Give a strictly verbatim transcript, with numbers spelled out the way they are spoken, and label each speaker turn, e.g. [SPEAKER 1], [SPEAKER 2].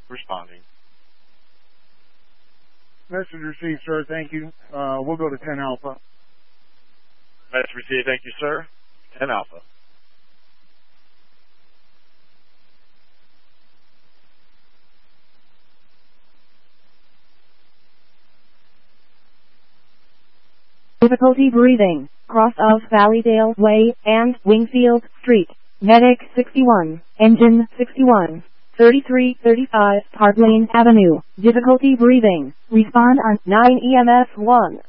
[SPEAKER 1] Responding.
[SPEAKER 2] Message received, sir. Thank you. Uh, we'll go to ten Alpha.
[SPEAKER 1] Message received. Thank you, sir. ten Alpha.
[SPEAKER 3] Difficulty breathing. Cross of Valleydale Way and Wingfield Street. Medic sixty-one. Engine sixty-one. thirty-three thirty-five Park Lane Avenue. Difficulty breathing. Respond on nine E M S one.